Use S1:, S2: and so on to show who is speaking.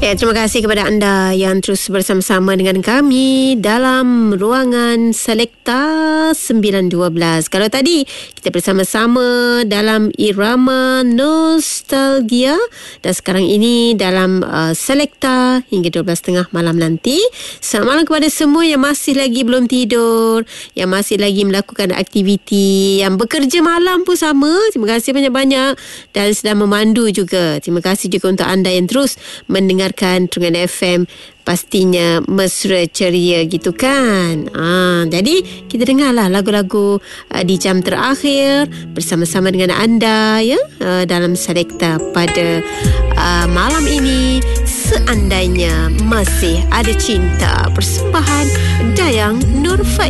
S1: Okey, terima kasih kepada anda yang terus bersama-sama dengan kami dalam ruangan Selekta 912. Kalau tadi kita bersama-sama dalam irama nostalgia, dan sekarang ini dalam Selekta hingga 12.30 malam nanti. Selamat malam kepada semua yang masih lagi belum tidur, yang masih lagi melakukan aktiviti, yang bekerja malam pun sama. Terima kasih banyak-banyak, dan sedang memandu juga. Terima kasih juga untuk anda yang terus mendengarkan Terengganu FM, pastinya mesra ceria gitu kan. Jadi kita dengarlah lagu-lagu di jam terakhir bersama-sama dengan anda ya, dalam Selekta pada malam ini. Seandainya masih ada cinta, persembahan Dayang Nur Faiz.